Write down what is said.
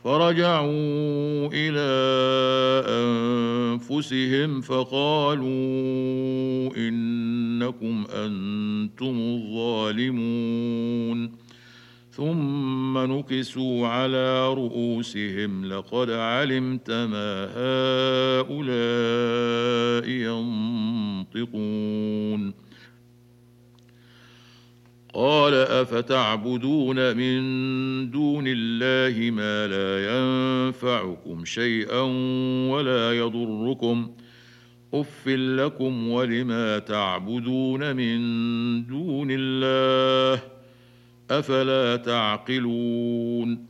فرجعوا إلى أنفسهم فقالوا إنكم أنتم الظالمون ثم نكسوا على رؤوسهم لقد علمت ما هؤلاء ينطقون قال أفتعبدون من دون الله ما لا ينفعكم شيئا ولا يضركم أف لكم ولما تعبدون من دون الله أفلا تعقلون